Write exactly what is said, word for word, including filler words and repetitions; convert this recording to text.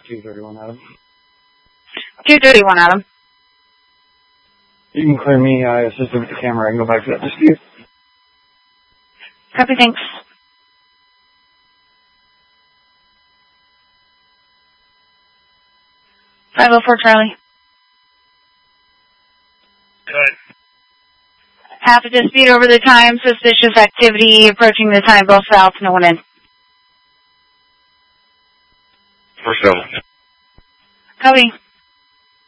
two thirty-one, Adam. two thirty-one, Adam. You can clear me. I assisted with the camera. I can go back to that dispute. Copy, thanks. five oh four, Charlie. Good. Half a dispute over the time. Suspicious activity approaching the time. Both south. No one in. First level. Copy.